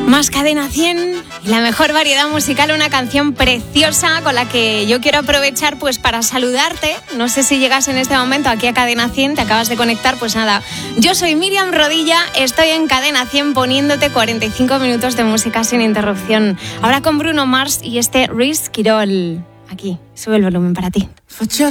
Más Cadena 100 y la mejor variedad musical, una canción preciosa con la que yo quiero aprovechar pues para saludarte. No sé si llegas en este momento aquí a Cadena 100, te acabas de conectar, pues nada. Yo soy Miriam Rodilla, estoy en Cadena 100 poniéndote 45 minutos de música sin interrupción. Ahora con Bruno Mars y este Risky Roll. Aquí, sube el volumen para ti.